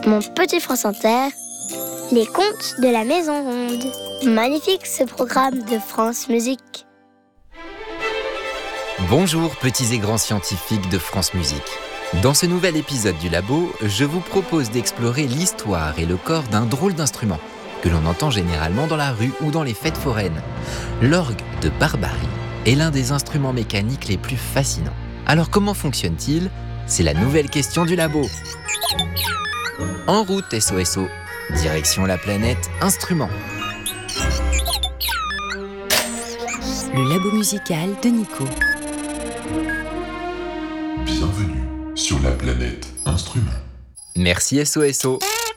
Mon petit France Inter, les contes de la Maison Ronde. Magnifique ce programme de France Musique. Bonjour petits et grands scientifiques de France Musique. Dans ce nouvel épisode du Labo, je vous propose d'explorer l'histoire et le corps d'un drôle d'instrument que l'on entend généralement dans la rue ou dans les fêtes foraines. L'orgue de Barbarie est l'un des instruments mécaniques les plus fascinants. Alors comment fonctionne-t-il ? C'est la nouvelle question du Labo. En route SOSO, direction la planète Instrument. Le Labo musical de Nico. Bienvenue sur la planète Instrument. Merci SOSO.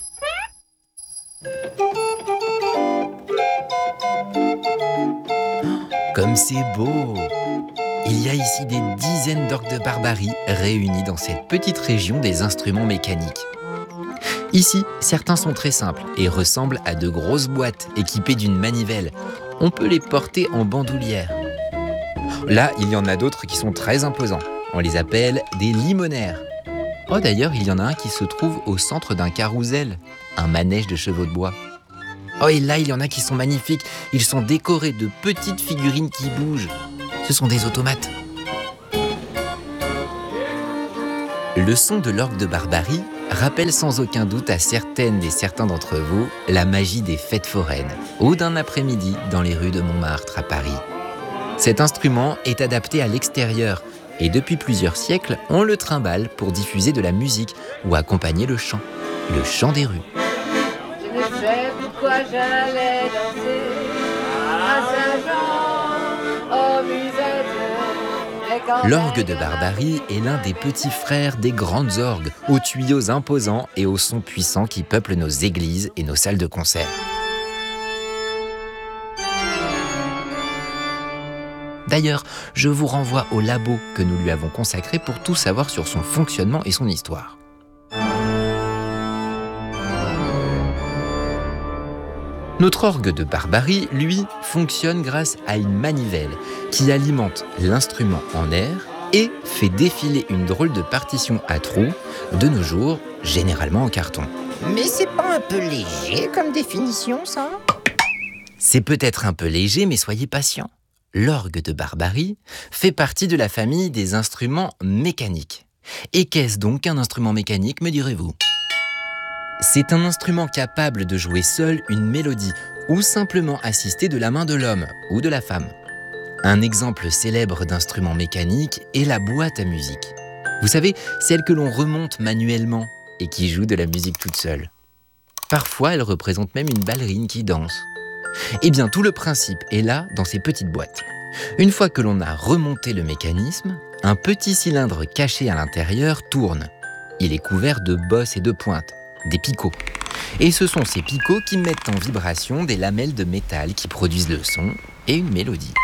Comme c'est beau! Il y a ici des dizaines d'orgues de Barbarie réunis dans cette petite région des instruments mécaniques. Ici, certains sont très simples et ressemblent à de grosses boîtes équipées d'une manivelle. On peut les porter en bandoulière. Là, il y en a d'autres qui sont très imposants. On les appelle des limonaires. Oh d'ailleurs, il y en a un qui se trouve au centre d'un carrousel, un manège de chevaux de bois. Oh et là, il y en a qui sont magnifiques. Ils sont décorés de petites figurines qui bougent. Ce sont des automates. Le son de l'orgue de Barbarie rappelle sans aucun doute à certaines et certains d'entre vous la magie des fêtes foraines ou d'un après-midi dans les rues de Montmartre à Paris. Cet instrument est adapté à l'extérieur et depuis plusieurs siècles, on le trimballe pour diffuser de la musique ou accompagner le chant des rues. Je ne sais pourquoi j'allais danser à Saint-Jean, aux musettes. L'orgue de Barbarie est l'un des petits frères des grandes orgues, aux tuyaux imposants et aux sons puissants qui peuplent nos églises et nos salles de concert. D'ailleurs, je vous renvoie au labo que nous lui avons consacré pour tout savoir sur son fonctionnement et son histoire. Notre orgue de Barbarie, lui, fonctionne grâce à une manivelle qui alimente l'instrument en air et fait défiler une drôle de partition à trous, de nos jours, généralement en carton. Mais c'est pas un peu léger comme définition, ça ? C'est peut-être un peu léger, mais soyez patients. L'orgue de Barbarie fait partie de la famille des instruments mécaniques. Et qu'est-ce donc qu'un instrument mécanique, me direz-vous ? C'est un instrument capable de jouer seul une mélodie ou simplement assisté de la main de l'homme ou de la femme. Un exemple célèbre d'instrument mécanique est la boîte à musique. Vous savez, celle que l'on remonte manuellement et qui joue de la musique toute seule. Parfois, elle représente même une ballerine qui danse. Eh bien, tout le principe est là dans ces petites boîtes. Une fois que l'on a remonté le mécanisme, un petit cylindre caché à l'intérieur tourne. Il est couvert de bosses et de pointes, des picots. Et ce sont ces picots qui mettent en vibration des lamelles de métal qui produisent le son et une mélodie.